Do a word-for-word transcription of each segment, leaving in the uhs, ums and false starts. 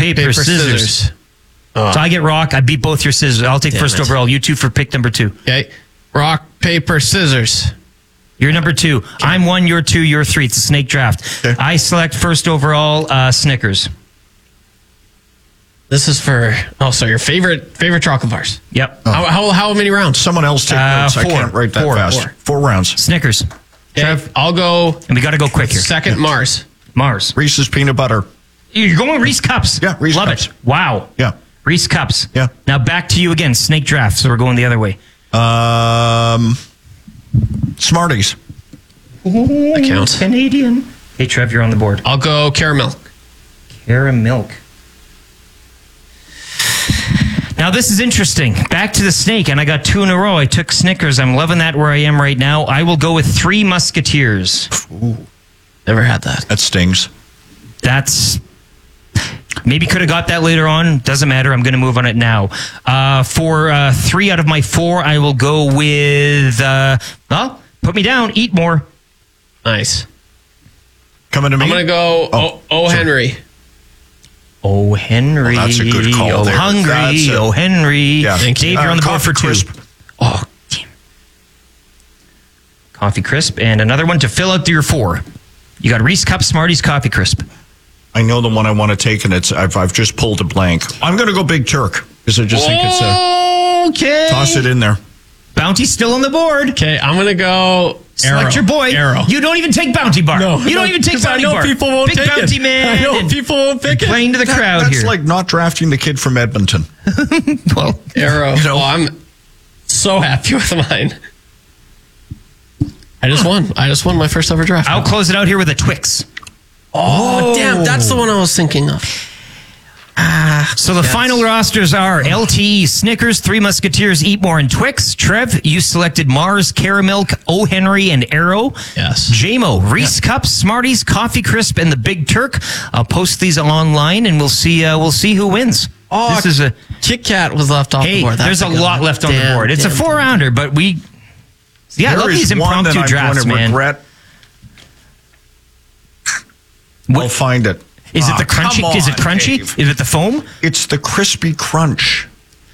paper, Paper, scissors. scissors. So I get rock. I beat both your scissors. I'll take Damn first it. overall. You two for pick number two. Okay. Rock, paper, scissors. You're number two. I'm one, you're two, you're three. It's a snake draft. Okay. I select first overall uh, Snickers. This is for, oh, so your favorite favorite chocolate bars. Yep. How, how, how many rounds? Someone else take Uh, notes. I four. can't write that Four. fast. Four. Four rounds. Snickers. Okay, Trev, I'll go and we got to go quick here. second Mars. Mars. Reese's peanut butter. You're going Reese Cups. Yeah, Reese Love Cups. it. Wow. Yeah. Reese Cups. Yeah. Now back to you again. Snake draft. So we're going the other way. Um, Smarties. That counts. Canadian. Hey, Trev, you're on the board. I'll go caramel. Caramilk. Now, this is interesting. Back to the snake, and I got two in a row. I took Snickers. I'm loving that where I am right now. I will go with Three Musketeers. Never had that. That stings. That's... Maybe could have got that later on. Doesn't matter. I'm going to move on it now. Uh, for uh, three out of my four, I will go with... Uh, well, put me down. Eat more. Nice. Coming to me. I'm going to go Oh, O. O. sorry. Henry. Oh, Henry. Well, that's a good call Oh, there. hungry. That's a- Oh, Henry. Yeah. Thank you. Dave, you're Uh, on the board Coffee for two. Crisp. Oh, damn. Coffee Crisp. And another one to fill out your four. You got Reese Cup, Smarties, Coffee Crisp. I know the one I want to take, and it's I've, I've just pulled a blank. I'm going to go Big Turk because I just think it's a Okay. toss it in there. Bounty's still on the board. Okay, I'm going to go Select Arrow. your boy. Arrow. You don't even take Bounty Bar. No, you don't even take 'cause I Bounty know Bar. people won't Big take Bounty it. Man. I know and- people won't pick it. Playing to the That- crowd that's here. like not drafting the kid from Edmonton. well, Arrow. You know. Oh, I'm so happy with mine. I just won. I just won my first ever draft. I'll close it out here with a Twix. Oh, damn. That's the one I was thinking of. So the Yes. final rosters are L T E, Snickers, Three Musketeers, Eat More, and Twix. Trev, you selected Mars, Caramilk, O. Henry, and Arrow. Yes. J-Mo, Reese Cups, Smarties, Coffee Crisp, and the Big Turk. I'll post these online, and we'll see. Uh, we'll see who wins. Oh, this is a Kit Kat was left off hey. the board. That's There's a good lot one. left on Damn, the board. It's damn, a four rounder, but we. Yeah, I There love is these one that impromptu I'm drafts, going to man. regret. What- I'll find it. Is it Ah, the crunchy? come Is it on, crunchy? Dave. Is it the foam? It's the crispy crunch.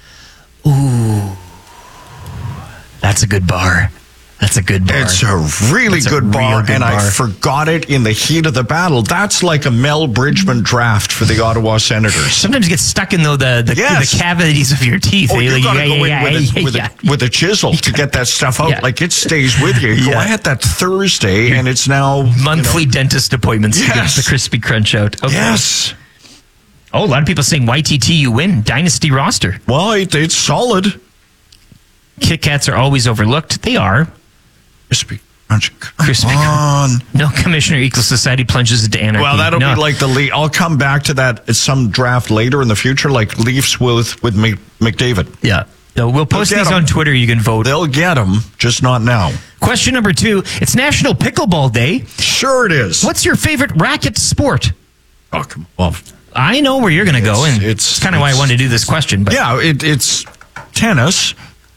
That's a good bar. That's a good bar. It's a really It's a good real bar, good and I bar. forgot it in the heat of the battle. That's like a Mel Bridgman draft for the Ottawa Senators. Sometimes you get stuck in though the the, Yes. the cavities of your teeth. Oh, eh? you Like, got to yeah, go yeah, in yeah, with, a, yeah, with, yeah. a, with a chisel to get that stuff out. Yeah. Like it stays with you. You go, Yeah. I had that Thursday, and it's now Monthly dentist appointments to get Yes. the crispy crunch out. Okay. Yes. Oh, a lot of people saying Y T T you win dynasty roster. Well, it, it's solid. Kit Kats are always overlooked. They are. Crispy crunch. Come Crispy on. No commissioner equals society plunges into anarchy. Well, that'll No. be like the Leaf. I'll come back to that at some draft later in the future, like Leafs with with Mc- McDavid. Yeah. No, we'll post Get these 'em. on Twitter. You can vote. They'll get them, just not now. Question number two. It's National Pickleball Day. Sure, it is. What's your favorite racket sport? Oh, come on. I know where you're going to go, It's- and it's- it's, kind of why I it's- wanted to do this question. But Yeah, it, it's tennis,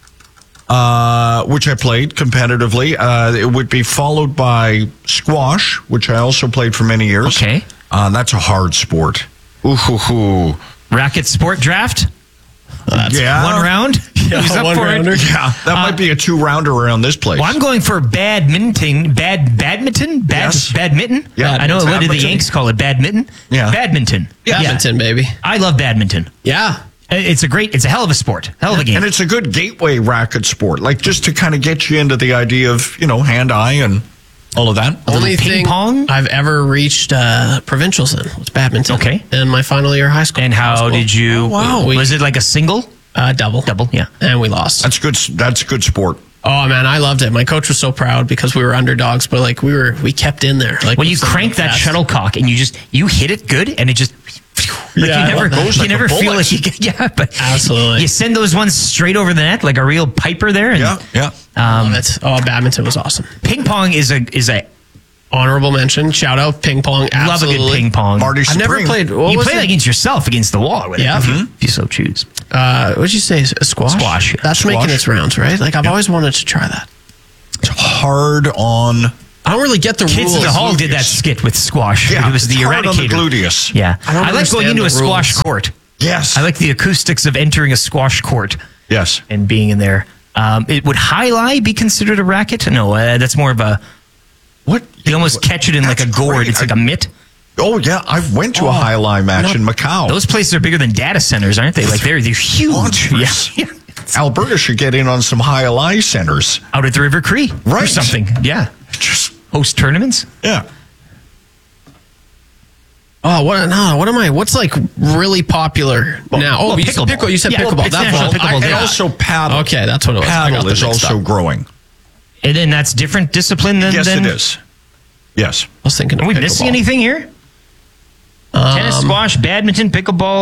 uh, which I played competitively. Uh, it would be followed by squash, which I also played for many years. Okay. Uh, that's a hard sport. Ooh, hoo, hoo. racket sport draft. That's Yeah. One round. Yeah, Who's up one for it? rounder. Yeah, that might be a two-rounder around this place. Well, I'm going for badminton. Bad badminton. Bad Yes. badminton. Yeah, I know. it's What do the badminton. Yanks call it? Badminton. Yeah. Badminton. Badminton, baby. I love badminton. Yeah. It's a great. It's a hell of a sport. Hell of a game. And it's a good gateway racket sport, like just to kind of get you into the idea of, you know, hand-eye and all of that. Only ping thing pong? I've ever reached uh, provincials in was badminton. Okay. In my final year of high school. And how That was cool. did you? wow. We- Was it like a single? Uh, double. Double. Yeah. And we lost. That's good. That's good sport. Oh man, I loved it. My coach was so proud because we were underdogs, but like we were, we kept in there. Like When with you some crank that fast- shuttlecock and you just you hit it good and it just like Yeah, I you never love that. Goes you like a never feel bullet. like you get, yeah, but Absolutely. you send those ones straight over the net like a real piper there. And, Yeah, yeah. I Um, love it. Oh, badminton was awesome. ping pong is a is a Honorable mention. Shout out ping pong. Absolutely. love a good ping pong. Marty I've never Supreme. played. What you was play it? that against yourself against the wall with Yeah. it, if, Mm-hmm. you, if you so choose. Uh, what'd you say? A squash. Squash. That's Squash. making its rounds, right? Like I've always wanted to try that. It's hard on I don't really get the Kids rules. in the Hall did that Gluteus. skit with squash. Yeah, it was the it's hard on the Eradicator. gluteus. Yeah, I don't I like going understand into a the squash rules. court. Yes. I like the acoustics of entering a squash court Yes. and being in there. Um, it would high lie be considered a racket? No, uh, that's more of a. What? You almost catch it in like a That's gourd. great. It's like a mitt. Oh, yeah. I went to a high line match in Macau. Those places are bigger than data centers, aren't they? Like they're they're huge. Monstrous. Yeah, yeah. Alberta should get in on some high lie centers. Out at the River Cree or Right. something. Yeah, Just, host tournaments. yeah. Oh, what? No, what am I? What's like really popular now? Oh, well, you said pickleball. pickle. You said Yeah, well, pickleball. it's That's national all. pickleball I- day. And yeah. also paddle. Okay, that's what it was. I got Paddle them is mixed also up. growing. And then that's different discipline than. Yes, than, it is. Yes. I was thinking. Are of we pickleball. missing anything here? Tennis, squash, badminton, pickleball.